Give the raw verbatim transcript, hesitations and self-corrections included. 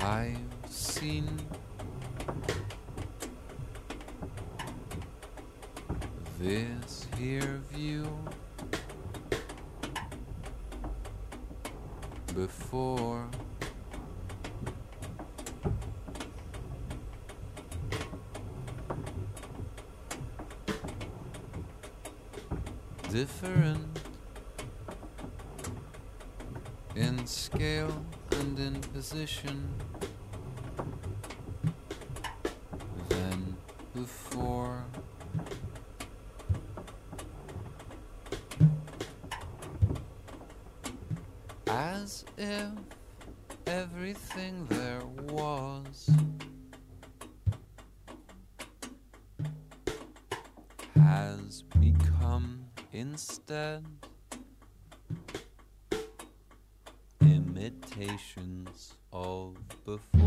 I've seen this here view before. Different in scale and in position than before. As if everything there was has become instead imitations of before.